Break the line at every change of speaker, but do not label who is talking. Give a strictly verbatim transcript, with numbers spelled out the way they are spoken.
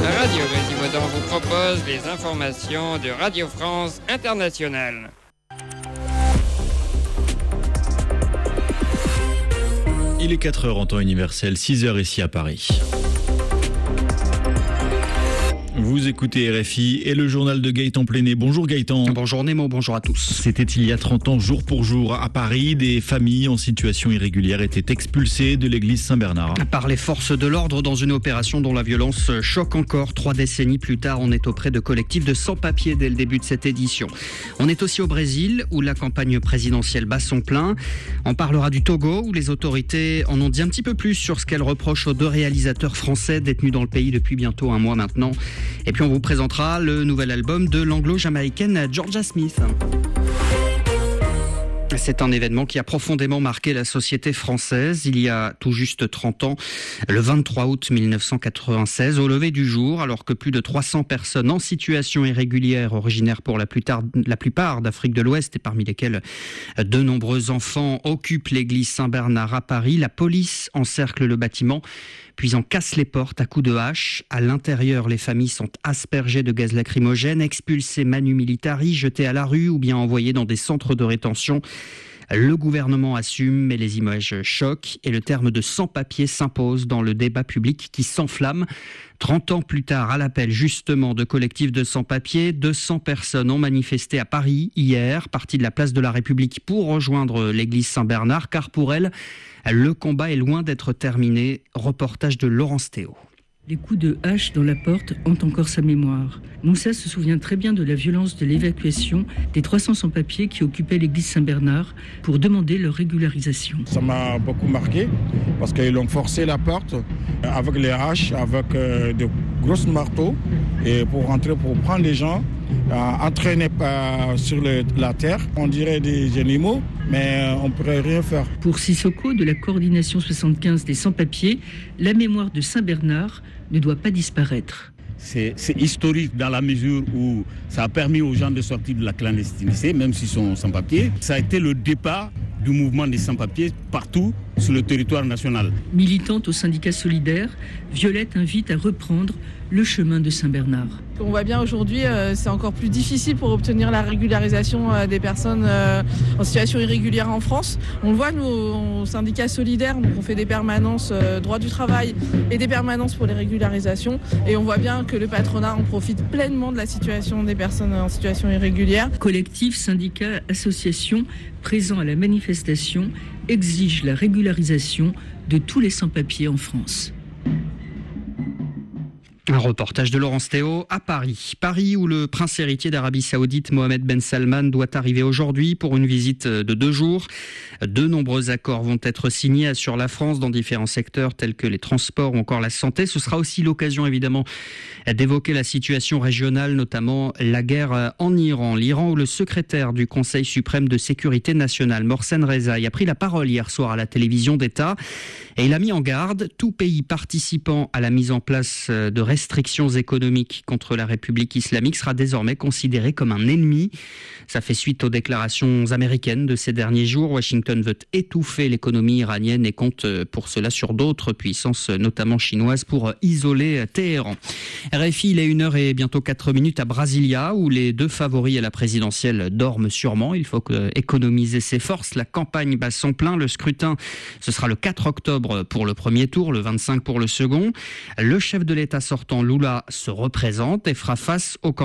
Radio Résivaudant vous propose les informations de Radio France Internationale.
Il est quatre heures en temps universel, six heures ici à Paris. Vous écoutez R F I et le journal de Gaëtan Pléné. Bonjour Gaëtan.
Bonjour Nemo, bonjour à tous.
C'était il y a trente ans, jour pour jour, à Paris, des familles en situation irrégulière étaient expulsées de l'église Saint-Bernard.
Par les forces de l'ordre dans une opération dont la violence choque encore. Trois décennies plus tard, on est auprès de collectifs de sans-papiers dès le début de cette édition. On est aussi au Brésil, où la campagne présidentielle bat son plein. On parlera du Togo, où les autorités en ont dit un petit peu plus sur ce qu'elles reprochent aux deux réalisateurs français détenus dans le pays depuis bientôt un mois maintenant. Et puis on vous présentera le nouvel album de l'anglo-jamaïcaine Georgia Smith. C'est un événement qui a profondément marqué la société française il y a tout juste trente ans, le vingt-trois août mille neuf cent quatre-vingt-seize, au lever du jour, alors que plus de trois cents personnes en situation irrégulière, originaires pour la, plus tard, la plupart d'Afrique de l'Ouest et parmi lesquels de nombreux enfants, occupent l'église Saint-Bernard à Paris. La police encercle le bâtiment, puis en casse les portes à coups de hache. À l'intérieur, les familles sont aspergées de gaz lacrymogène, expulsées manu militari, jetées à la rue ou bien envoyées dans des centres de rétention. Le gouvernement assume, mais les images choquent et le terme de sans-papiers s'impose dans le débat public qui s'enflamme. trente ans plus tard, à l'appel justement de collectifs de sans-papiers, deux cents personnes ont manifesté à Paris hier, partie de la place de la République pour rejoindre l'église Saint-Bernard, car pour elles, le combat est loin d'être terminé. Reportage de Laurence Théo.
Les coups de hache dans la porte hantent encore sa mémoire. Moussa se souvient très bien de la violence de l'évacuation des trois cents sans-papiers qui occupaient l'église Saint-Bernard pour demander leur régularisation.
Ça m'a beaucoup marqué parce qu'ils ont forcé la porte avec les haches, avec de grosses marteaux et pour rentrer, pour prendre les gens, entraîner sur le, la terre. On dirait des animaux, mais on ne pourrait rien faire.
Pour Sissoko de la coordination soixante-quinze des sans-papiers, la mémoire de Saint-Bernard ne doit pas disparaître.
C'est, c'est historique dans la mesure où ça a permis aux gens de sortir de la clandestinité, même s'ils sont sans-papiers. Ça a été le départ du mouvement des sans-papiers partout sur le territoire national.
Militante au syndicat solidaire, Violette invite à reprendre le chemin de Saint-Bernard.
On voit bien aujourd'hui, euh, c'est encore plus difficile pour obtenir la régularisation euh, des personnes euh, en situation irrégulière en France. On le voit, nous, au syndicat solidaire, donc on fait des permanences euh, droit du travail et des permanences pour les régularisations. Et on voit bien que le patronat en profite pleinement de la situation des personnes en situation irrégulière.
Collectifs, syndicats, associations présents à la manifestation exigent la régularisation de tous les sans-papiers en France.
Un reportage de Laurence Théo à Paris. Paris où le prince héritier d'Arabie Saoudite Mohammed Ben Salman doit arriver aujourd'hui pour une visite de deux jours. De nombreux accords vont être signés sur la France dans différents secteurs tels que les transports ou encore la santé. Ce sera aussi l'occasion évidemment d'évoquer la situation régionale, notamment la guerre en Iran. L'Iran où le secrétaire du Conseil suprême de sécurité nationale, Mohsen Rezaï, a pris la parole hier soir à la télévision d'État et il a mis en garde tout pays participant à la mise en place de restrictions économiques contre la République islamique sera désormais considéré comme un ennemi. Ça fait suite aux déclarations américaines de ces derniers jours. Washington veut étouffer l'économie iranienne et compte pour cela sur d'autres puissances, notamment chinoises, pour isoler Téhéran. R F I, il est une heure et bientôt quatre minutes à Brasilia, où les deux favoris à la présidentielle dorment sûrement. Il faut économiser ses forces. La campagne bat son plein. Le scrutin, ce sera le quatre octobre pour le premier tour, le vingt-cinq pour le second. Le chef de l'État sortant, Lula, se représente et fera face au